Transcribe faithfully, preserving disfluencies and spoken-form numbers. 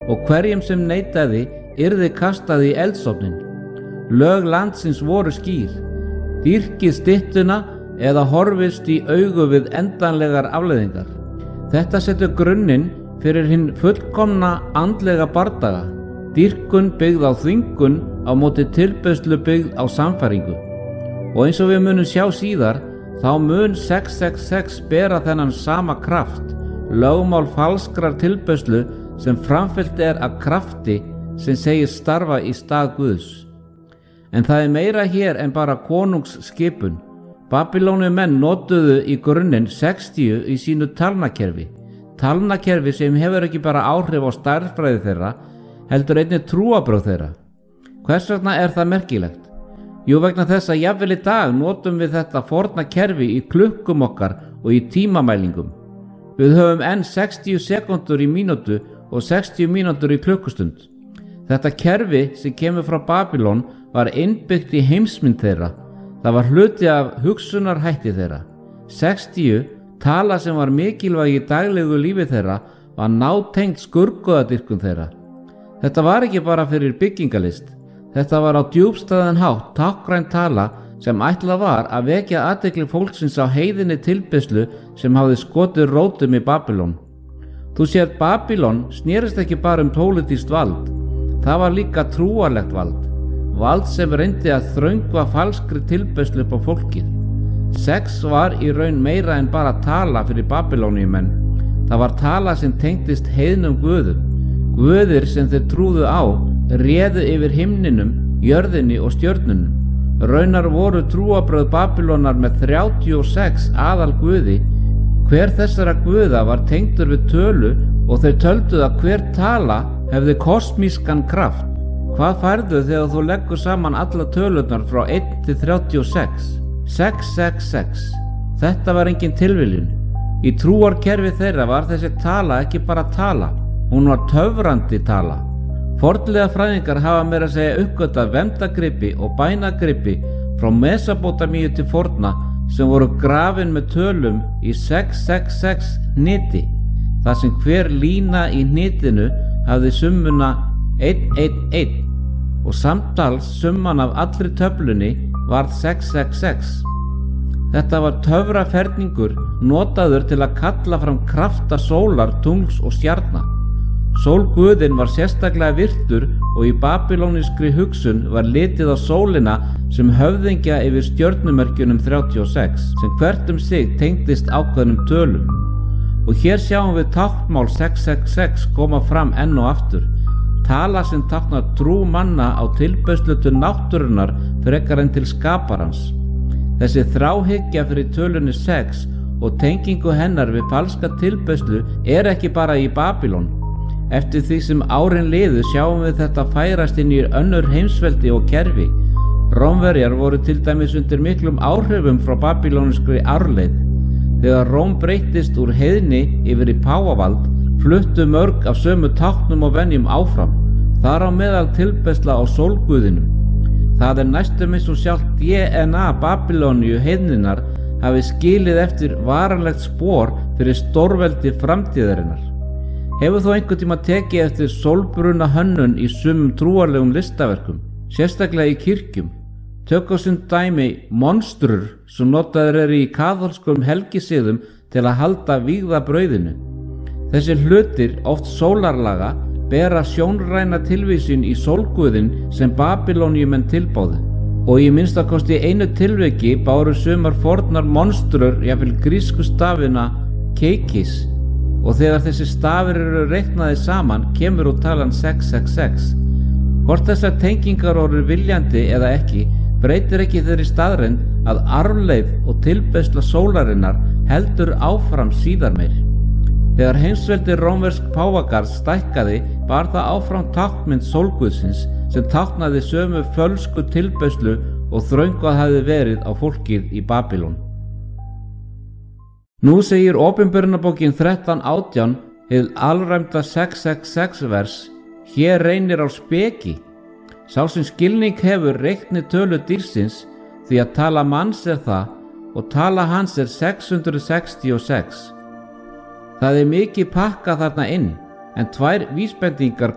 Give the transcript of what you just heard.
og hverjum sem neitaði yrði kastað í eldsofnin. Lög landsins voru skýr: dýrkið styttuna eða horfist í augu við endanlegar afleiðingar. Þetta setur grunninn fyrir hinn fullkomna andlega bardaga, dýrkun byggð á þvingun á móti tilbeiðslu byggð á sannfæringu. Og eins og við munum sjá síðar, þá mun sex sex sex bera þennan sama kraft, lögmál falskrar tilbeiðslu sem framfylgt er af krafti sem segir starfa í stað Guðs. En það er meira hér en bara konungsskipun. Babylónu menn notuðu í grunninn sextíu í sínu talnakerfi, talnakerfi sem hefur ekki bara áhrif á stærðfræði þeirra, heldur einnig trúarbrögð þeirra. Hvers vegna er það merkilegt? Jú, vegna þess að jafnvel í dag notum við þetta forna kerfi í klukkum okkar og í tímamælingum. Við höfum enn sextíu sekúndur í mínútu og sextíu mínútur í klukkustund. Þetta kerfi sem kemur frá Babylon var innbyggt í heimsmynd þeirra. Það var hluti af hugsunarhætti þeirra. sextíu, tala sem var mikilvæg í daglegu lífi þeirra, var nátengt skurguðadýrkun þeirra. Þetta var ekki bara fyrir byggingalist. Þetta var á djúpstæðan hátt táknræn tala sem ætlað var að vekja athygli fólksins á heiðinni tilbeiðslu sem hafði skotið rótum í Babylon. Þú sér, Babylon snerist ekki bara um pólitískt vald. Það var líka trúarlegt vald. Vald sem reyndi að þröngva falskri tilbeiðslu upp á fólkið. Sex var í raun meira en bara tala fyrir Babylóníumenn. Það var tala sem tengdist heiðnum guðum. Guðir sem þeir trúðu á réðu yfir himninum, jörðinni og stjörnunum. Raunar voru trúarbrögð Babylónar með þrjátíu og sex aðal guði. Hver þessara guða var tengdur við tölu og þeir töldu að hver tala hefði kosmískan kraft. Hvað færðu þegar þú leggur saman alla tölurnar frá eitt til þrjátíu og sex? sex sex sex. Þetta var engin tilviljun. Í trúarkerfi þeirra var þessi tala ekki bara tala, hún var töfrandi tala. Fornlega fræðingar hafa meira að segja uppgötvað verndargripi og bænagrippi frá Mesópótamíu til forna sem voru grafin með tölum í sex sex sex hniti, þar sem hver lína í hnitinu hafði summuna einn einn einn og samtals summan af allri töflunni varð sex sex sex. Þetta var töfraferningur notaður til að kalla fram krafta sólar, tungls og stjarna. Sólguðinn var sérstaklega virtur og í babylónískri hugsun var litið á sólina sem höfðingja yfir stjörnumerkjunum þrjátíu og sex, sem hvert um sig tengdist ákveðnum tölum. Og hér sjáum við táknmál sex sex sex koma fram enn og aftur. Tala sem táknar trú manna á tilbeiðslu til náttúrunnar frekar en til skaparans. Þessi þráhyggja fyrir tölunni sex og tengingu hennar við falska tilbeiðslu er ekki bara í Babylon. Eftir því sem árin liðu sjáum við þetta færast inn í önnur heimsveldi og kerfi. Rómverjar voru til dæmis undir miklum áhrifum frá babylónískri arfleifð. Þegar Róm breyttist úr heiðni yfir í páfavald, fluttu mörg af sömu táknum og venjum áfram, þar á meðal tilbeiðsla á sólguðinum. Það er næstum eins og sjálft D N A Babylóníu heiðninnar hafi skilið eftir varanlegt spor fyrir stórveldi framtíðarinnar. Hefur þú einhvern tíma tekið eftir sólbruna hönnun í sumum trúarlegum listaverkum, sérstaklega í kirkjum? Tökum sem dæmi monstrur sem notaðir eru í kaþólskum helgisiðum til að halda vígða brauðinu. Þessi hlutir, oft sólarlaga, bera sjónræna tilvísun í sólguðinn sem Babylóníumenn tilbáðu. Og í minnstakosti einu tilviki báru sumar fornar monstrur jafnvel grísku stafina keikis, og þegar þessi stafir eru reiknaði saman kemur út talan sex sex sex. Hvort þessar tengingar voru viljandi eða ekki, breytir ekki þeirri staðreynd að arfleifð og tilbeiðsla sólarinnar heldur áfram síðar meir. Þegar heimsveldi rómversk páfagarðs stækkaði bar það áfram táknmynd sólguðsins sem táknaði sömu fölsku tilbeiðslu og þröngvað hafði verið á fólkið í Babylon. Nú segir Opinberunarbókin þrettán átján hið alræmda sex sex sex vers: hér reynir á speki. Sá sem skilning hefur reikni tölu dýrsins, því að tala manns er það og tala hans er sex hundruð sextíu og sex. Það er mikið pakkað þarna inn, en tvær vísbendingar